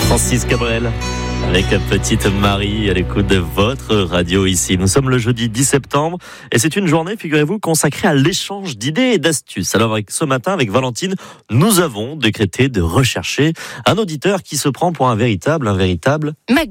Francis Cabrel avec Petite Marie à l'écoute de votre radio ici. Nous sommes le jeudi 10 septembre et c'est une journée, figurez-vous, consacrée à l'échange d'idées et d'astuces. Alors ce matin, avec Valentine, nous avons décrété de rechercher un auditeur qui se prend pour un véritable